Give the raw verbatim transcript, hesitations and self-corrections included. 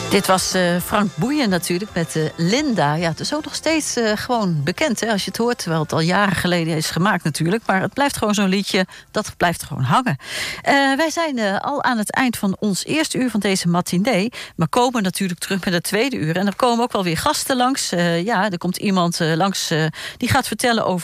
Dit was uh, Frank Boeien natuurlijk met uh, Linda. Ja, het is ook nog steeds uh, gewoon bekend hè, als je het hoort. Terwijl het al jaren geleden is gemaakt natuurlijk. Maar het blijft gewoon zo'n liedje, dat blijft gewoon hangen. Uh, wij zijn uh, al aan het eind van ons eerste uur van deze matinee. Maar komen natuurlijk terug met het tweede uur. En er komen ook wel weer gasten langs. Uh, ja, er komt iemand uh, langs uh, die gaat vertellen over